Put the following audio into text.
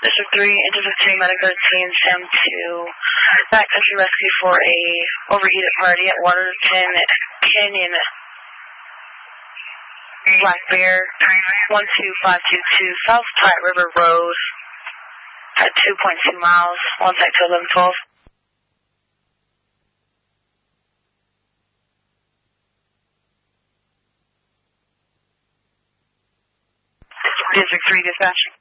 District 3, District 3, Medic 13, Sam 2, backcountry rescue for a overheated party at Waterton Canyon, Black Bear, 12522, South Platte River Road, at 2.2 miles, contact to 1112. District 3 dispatching.